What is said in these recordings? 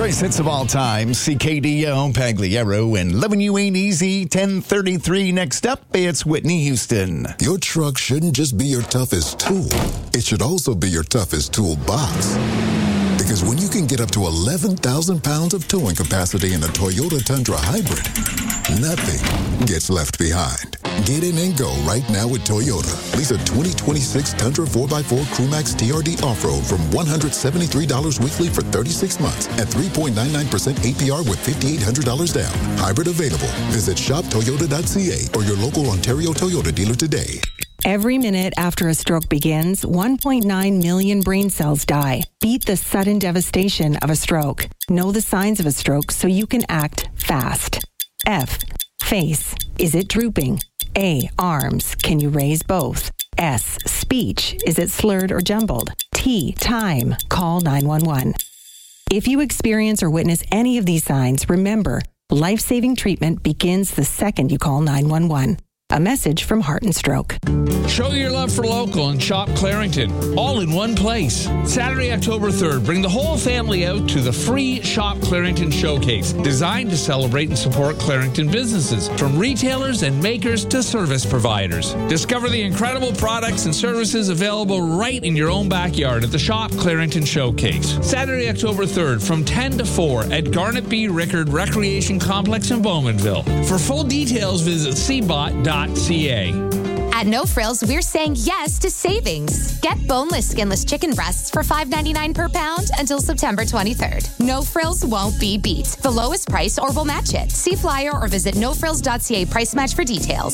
Greatest hits of all time, CKDO, Pagliaro, and Loving You Ain't Easy, 10:33. Next up, it's Whitney Houston. Your truck shouldn't just be your toughest tool. It should also be your toughest toolbox. Because when you can get up to 11,000 pounds of towing capacity in a Toyota Tundra Hybrid, nothing gets left behind. Get in and go right now with Toyota. Lease a 2026 Tundra 4x4 Crewmax TRD Off-Road from $173 weekly for 36 months at 3.99% APR with $5,800 down. Hybrid available. Visit shoptoyota.ca or your local Ontario Toyota dealer today. Every minute after a stroke begins, 1.9 million brain cells die. Beat the sudden devastation of a stroke. Know the signs of a stroke so you can act fast. F. Face. Is it drooping? A. Arms. Can you raise both? S. Speech. Is it slurred or jumbled? T. Time. Call 911. If you experience or witness any of these signs, remember, life-saving treatment begins the second you call 911. A message from Heart and Stroke. Show your love for local and shop Clarington, all in one place. Saturday, October 3rd, bring the whole family out to the free Shop Clarington Showcase, designed to celebrate and support Clarington businesses, from retailers and makers to service providers. Discover the incredible products and services available right in your own backyard at the Shop Clarington Showcase. Saturday, October 3rd, from 10 to 4 at Garnet B. Rickard Recreation Complex in Bowmanville. For full details, visit cbot.ca. At No Frills, we're saying yes to savings. Get boneless, skinless chicken breasts for $5.99 per pound until September 23rd. No Frills won't be beat. The lowest price or we'll match it. See flyer or visit nofrills.ca price match for details.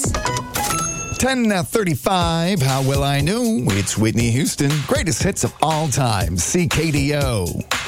10:35. How will I know? It's Whitney Houston. Greatest hits of all time, CKDO.